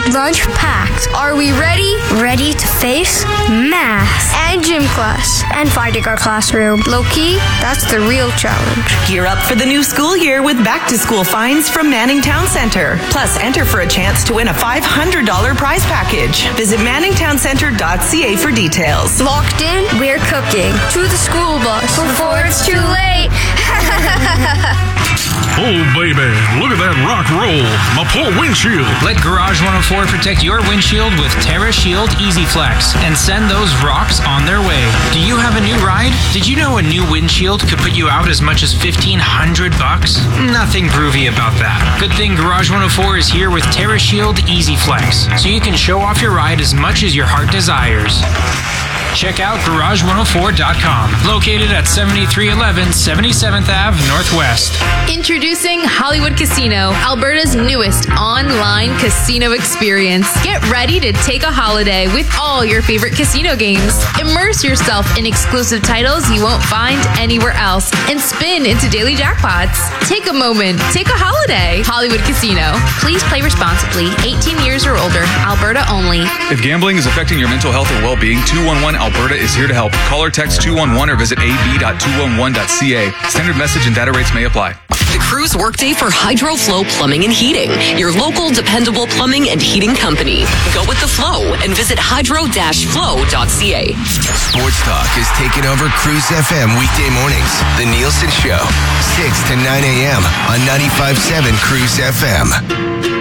Lunch packed. Are we ready? Ready to face math and gym class and finding our classroom. Low-key, that's the real challenge. Gear up for the new school year with back-to-school finds from Manning Town Center. Plus, enter for a chance to win a $500 prize package. Visit manningtowncenter.ca for details. Locked in, we're cooking. To the school bus before it's too late. Oh, baby, look at that rock roll. My poor windshield. Let Garage 104 protect your windshield with Terra Shield Easy Flex and send those rocks on their way. Do you have a new ride? Did you know a new windshield could put you out as much as $1,500? Nothing groovy about that. Good thing Garage 104 is here with Terra Shield Easy Flex, so you can show off your ride as much as your heart desires. Check out Garage104.com, located at 7311 77th Ave Northwest. Introducing Hollywood Casino, Alberta's newest online casino experience. Get ready to take a holiday with all your favorite casino games. Immerse yourself in exclusive titles you won't find anywhere else and spin into daily jackpots. Take a moment, take a holiday. Hollywood Casino. Please play responsibly. 18 years or older. Alberta only. If gambling is affecting your mental health or well-being, 211 Alberta is here to help. Call or text 211 or visit ab.211.ca. Standard message and data rates may apply. The Cruise Workday for HydroFlow Plumbing and Heating, your local dependable plumbing and heating company. Go with the flow and visit hydro-flow.ca. Sports Talk is taking over Cruise FM weekday mornings. The Nielsen Show, 6 to 9 a.m. on 95.7 Cruise FM.